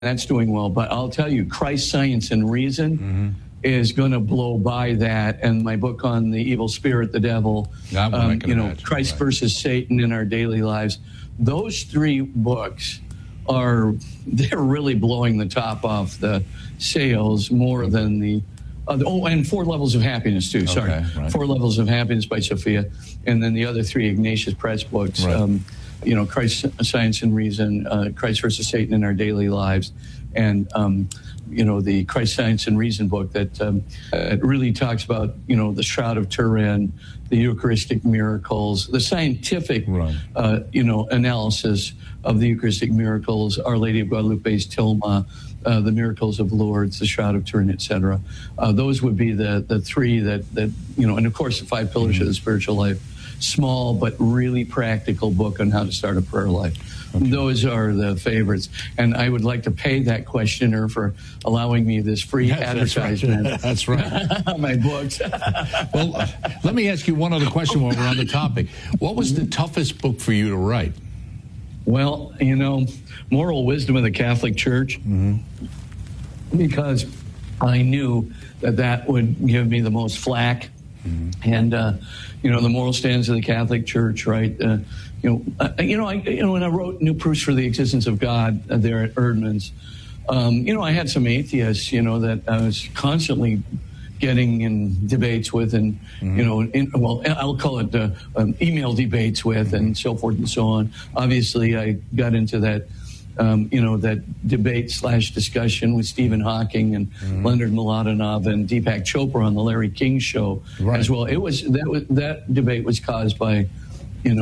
That's doing well. But I'll tell you, Christ, Science, and Reason is going to blow by that. And my book on the evil spirit, the devil, Christ versus Satan in our daily lives. Those three books they're really blowing the top off the sales more than the and 4 Levels of Happiness too. Sorry, right. 4 Levels of Happiness by Sophia, and then the other 3 Ignatius Press books. Right. Christ, Science, and Reason, Christ versus Satan in our daily lives, and the Christ, Science, and Reason book that it really talks about the Shroud of Turin, the Eucharistic miracles, the scientific analysis of the Eucharistic miracles, Our Lady of Guadalupe's Tilma, the Miracles of Lourdes, the Shroud of Turin, etc. Those would be the 3 that and of course the 5 Pillars of the Spiritual Life. Small but really practical book on how to start a prayer life. Okay. Those are the favorites. And I would like to pay that questioner for allowing me this free advertisement. That's right. On my books. Well, let me ask you one other question while we're on the topic. What was the toughest book for you to write? Well, Moral Wisdom of the Catholic Church. Because I knew that would give me the most flack. And the moral standards of the Catholic Church, right? When I wrote New Proofs for the Existence of God there at Erdman's, I had some atheists, that I was constantly getting in debates with, and I'll call it email debates with, and so forth and so on. Obviously, I got into that. That debate/discussion with Stephen Hawking and Leonard Mladenov and Deepak Chopra on the Larry King show as well. That debate was caused by, the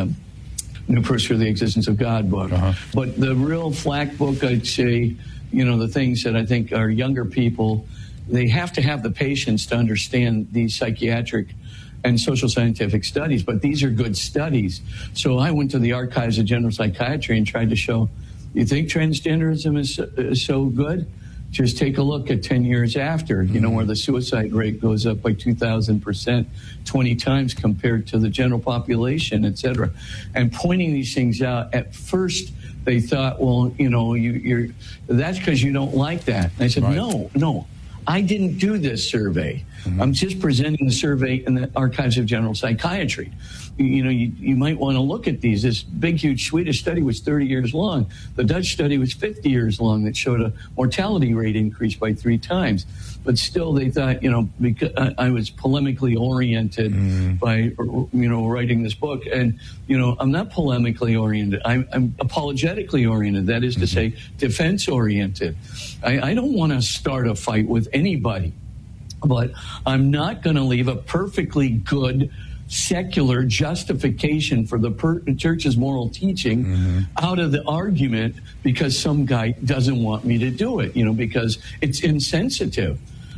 New Proofs for the Existence of God book. But the real flack book, I'd say, the things that I think our younger people, they have to have the patience to understand these psychiatric and social scientific studies, but these are good studies. So I went to the Archives of General Psychiatry and tried to show, you think transgenderism is so good? Just take a look at 10 years after, where the suicide rate goes up by 2,000%, 20 times compared to the general population, et cetera. And pointing these things out, at first they thought, well, you're that's because you don't like that. And I said, no, I didn't do this survey. I'm just presenting the survey in the Archives of General Psychiatry. You might want to look at these. This big, huge Swedish study was 30 years long. The Dutch study was 50 years long that showed a mortality rate increase by 3 times. But still, they thought, because I was polemically oriented by, writing this book. And, I'm not polemically oriented. I'm apologetically oriented. That is to say, defense oriented. I don't want to start a fight with anybody. But I'm not going to leave a perfectly good secular justification for the church's moral teaching out of the argument because some guy doesn't want me to do it, because it's insensitive.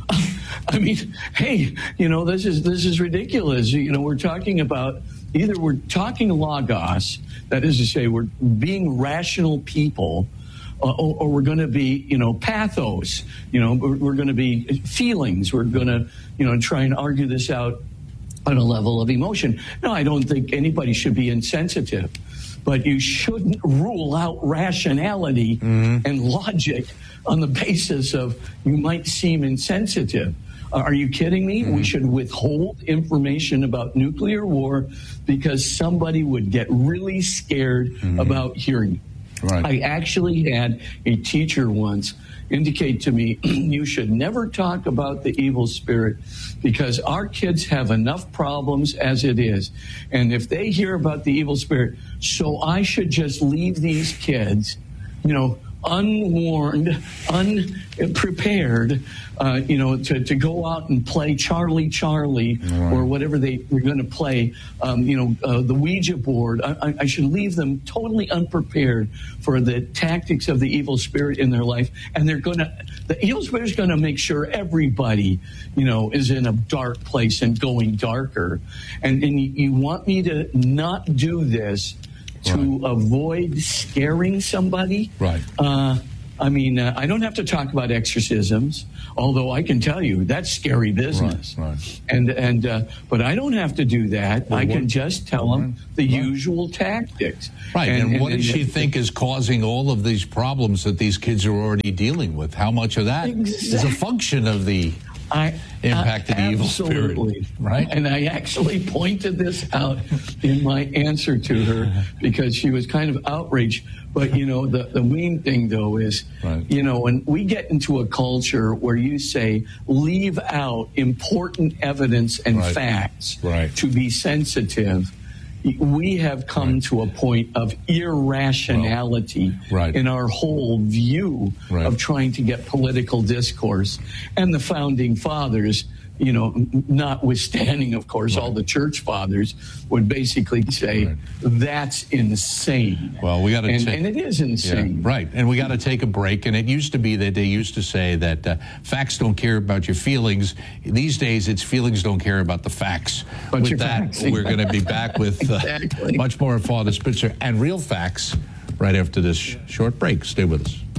I mean, hey, this is ridiculous. We're talking about either we're talking logos, that is to say, we're being rational people, or we're going to be, pathos. We're going to be feelings. We're going to, try and argue this out on a level of emotion. No, I don't think anybody should be insensitive, but you shouldn't rule out rationality and logic on the basis of you might seem insensitive. Are you kidding me? We should withhold information about nuclear war because somebody would get really scared about hearing it. Right. I actually had a teacher once indicate to me, you should never talk about the evil spirit because our kids have enough problems as it is. And if they hear about the evil spirit, so I should just leave these kids, unwarned, unprepared, to go out and play Charlie or whatever they're going to play, the Ouija board. I should leave them totally unprepared for the tactics of the evil spirit in their life. And the evil spirit is going to make sure everybody, is in a dark place and going darker. And you want me to not do this to avoid scaring somebody? Right. I mean, I don't have to talk about exorcisms, although I can tell you that's scary business. Right. But I don't have to do that. Well, I can just tell them the usual tactics. Right. And what does she think is causing all of these problems that these kids are already dealing with? How much of that is a function of the impact of the evil spirit? Right. And I actually pointed this out in my answer to her because she was kind of outraged. But, you know, the main thing, though, is, you know, when we get into a culture where you say, leave out important evidence and facts to be sensitive, we have come to a point of irrationality in our whole view of trying to get political discourse. And the founding fathers, you know, notwithstanding, of course, all the church fathers would basically say that's insane. Well, we got to, and it is insane, right? And we got to take a break. And it used to be that they used to say that facts don't care about your feelings. These days, it's feelings don't care about the facts. But with that, we're going to be back with much more of Father Spitzer and real facts right after this short break. Stay with us.